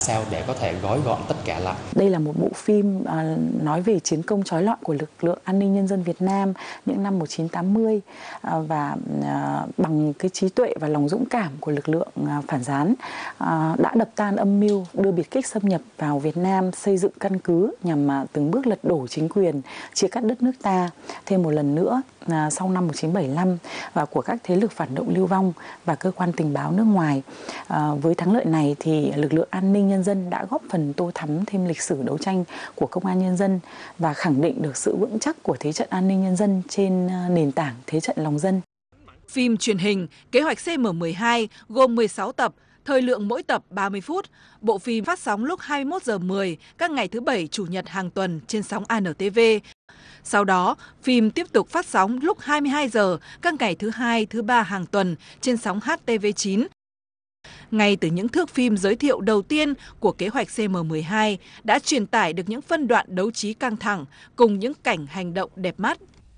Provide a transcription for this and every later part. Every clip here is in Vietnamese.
Sao để có thể gói gọn tất cả lại. Đây là một bộ phim nói về chiến công chói lọi của lực lượng an ninh nhân dân Việt Nam những năm 1980 và bằng cái trí tuệ và lòng dũng cảm của lực lượng phản gián đã đập tan âm mưu đưa biệt kích xâm nhập vào Việt Nam, xây dựng căn cứ nhằm từng bước lật đổ chính quyền, chia cắt đất nước ta thêm một lần nữa sau năm 1975 và của các thế lực phản động lưu vong và cơ quan tình báo nước ngoài. Với thắng lợi này thì lực lượng an ninh nhân dân đã góp phần tô thắm thêm lịch sử đấu tranh của công an nhân dân và khẳng định được sự vững chắc của thế trận an ninh nhân dân trên nền tảng thế trận lòng dân. Phim truyền hình Kế hoạch CM12 gồm 16 tập, thời lượng mỗi tập 30 phút. Bộ phim phát sóng lúc 21 giờ 10 các ngày thứ Bảy, Chủ nhật hàng tuần trên sóng ANTV. Sau đó, phim tiếp tục phát sóng lúc 22 giờ các ngày thứ Hai, thứ Ba hàng tuần trên sóng HTV9. Ngay từ những thước phim giới thiệu đầu tiên của kế hoạch CM12 đã truyền tải được những phân đoạn đấu trí căng thẳng cùng những cảnh hành động đẹp mắt.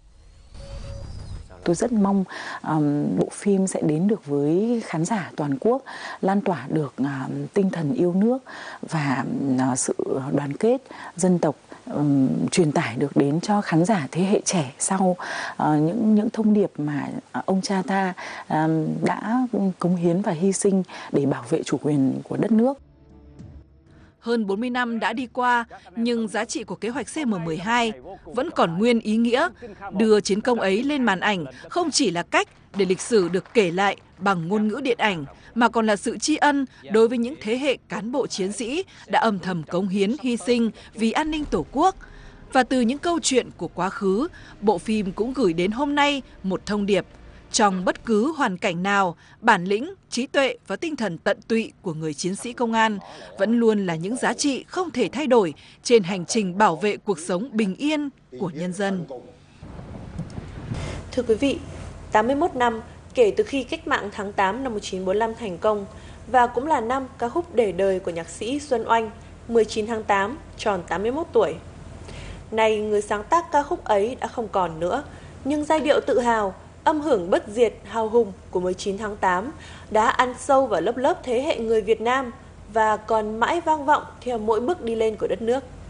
Tôi rất mong bộ phim sẽ đến được với khán giả toàn quốc, lan tỏa được tinh thần yêu nước và sự đoàn kết dân tộc, truyền tải được đến cho khán giả thế hệ trẻ sau những thông điệp mà ông cha ta đã cống hiến và hy sinh để bảo vệ chủ quyền của đất nước. Hơn 40 năm đã đi qua, nhưng giá trị của kế hoạch CM12 vẫn còn nguyên ý nghĩa. Đưa chiến công ấy lên màn ảnh không chỉ là cách để lịch sử được kể lại bằng ngôn ngữ điện ảnh, mà còn là sự tri ân đối với những thế hệ cán bộ chiến sĩ đã âm thầm cống hiến hy sinh vì an ninh Tổ quốc. Và từ những câu chuyện của quá khứ, bộ phim cũng gửi đến hôm nay một thông điệp. Trong bất cứ hoàn cảnh nào, bản lĩnh, trí tuệ và tinh thần tận tụy của người chiến sĩ công an vẫn luôn là những giá trị không thể thay đổi trên hành trình bảo vệ cuộc sống bình yên của nhân dân. Thưa quý vị, 81 năm kể từ khi cách mạng tháng 8 năm 1945 thành công và cũng là năm ca khúc để đời của nhạc sĩ Xuân Oanh, 19 tháng 8, tròn 81 tuổi. Nay, người sáng tác ca khúc ấy đã không còn nữa, nhưng giai điệu tự hào, âm hưởng bất diệt hào hùng của 19 tháng 8 đã ăn sâu vào lớp lớp thế hệ người Việt Nam và còn mãi vang vọng theo mỗi bước đi lên của đất nước.